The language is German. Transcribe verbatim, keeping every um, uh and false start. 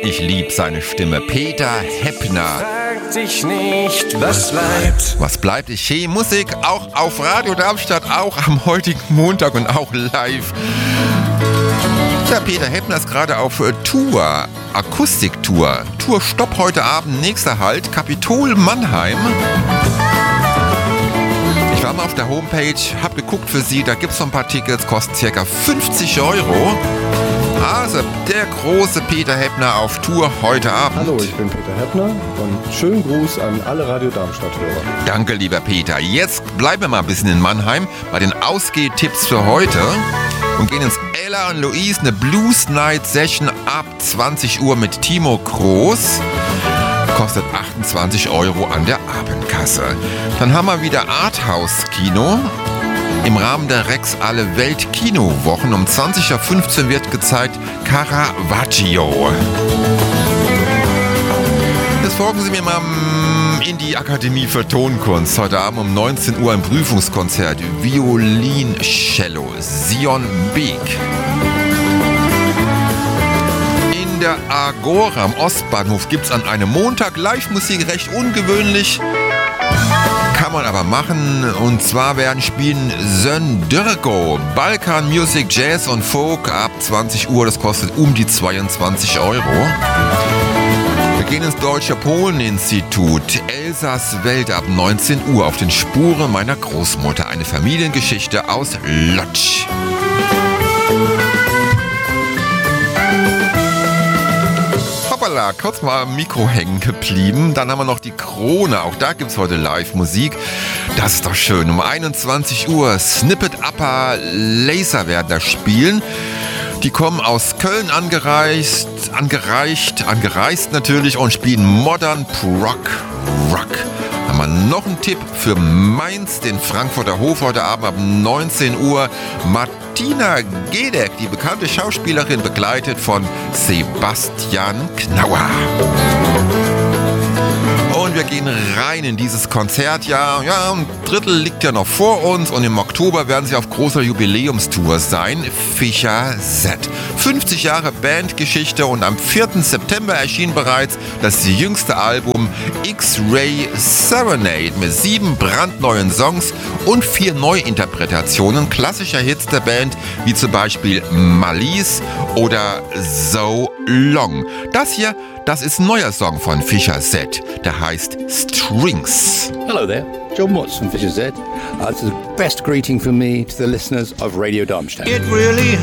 ich lieb seine Stimme. Peter Heppner. Frag dich nicht, was bleibt. Was bleibt? Ich hey, Musik auch auf Radio Darmstadt, auch am heutigen Montag und auch live. Ja, Peter Heppner ist gerade auf äh, Tour, Akustiktour. Tour Stopp heute Abend, nächster Halt, Kapitol Mannheim. Ich war mal auf der Homepage, hab geguckt für Sie, da gibt's noch ein paar Tickets, kosten ca. fünfzig Euro. Also der große Peter Heppner auf Tour heute Abend. Hallo, ich bin Peter Heppner und schönen Gruß an alle Radio Darmstadt-Hörer. Danke, lieber Peter. Jetzt bleiben wir mal ein bisschen in Mannheim bei den Ausgehtipps für heute und gehen ins Ella und Louise, eine Blues Night Session ab zwanzig Uhr mit Timo Kroos. Kostet achtundzwanzig Euro an der Abendkasse. Dann haben wir wieder Arthouse-Kino. Im Rahmen der Rex Alle Welt Kinowochen um zwanzig Uhr fünfzehn wird gezeigt Caravaggio. Jetzt folgen Sie mir mal in die Akademie für Tonkunst. Heute Abend um neunzehn Uhr ein Prüfungskonzert. Violin-Cello, Sion Beek. In der Agora am Ostbahnhof gibt es an einem Montag Live-Musik, recht ungewöhnlich. Kann man aber machen, und zwar werden spielen Söndergo, Balkan Music, Jazz und Folk ab zwanzig Uhr, das kostet um die zweiundzwanzig Euro. Wir gehen ins Deutsche Polen-Institut, Elsass Welt ab neunzehn Uhr auf den Spuren meiner Großmutter, eine Familiengeschichte aus Lodz. Hoppala, kurz mal am Mikro hängen geblieben. Dann haben wir noch die Krone, auch da gibt es heute Live-Musik. Das ist doch schön. Um einundzwanzig Uhr Snippet Upper Laser werden da spielen. Die kommen aus Köln angereist, angereicht, angereist natürlich und spielen Modern Prog Rock. Haben wir noch einen Tipp für Mainz, den Frankfurter Hof heute Abend ab neunzehn Uhr. Martina Gedeck, die bekannte Schauspielerin, begleitet von Sebastian Knauer. Und wir gehen rein in dieses Konzertjahr. Ja, ein Drittel liegt ja noch vor uns und im Oktober werden sie auf großer Jubiläumstour sein. Fischer Z. fünfzig Jahre Bandgeschichte und am vierten September erschien bereits das jüngste Album X-Ray Serenade mit sieben brandneuen Songs und vier Neuinterpretationen klassischer Hits der Band, wie zum Beispiel Malice oder So Long. Das hier, das ist ein neuer Song von Fischer Z, der heißt Strings. Hello there, John Watts from Fischer Z. Uh, it's the best greeting from me to the listeners of Radio Darmstadt. It really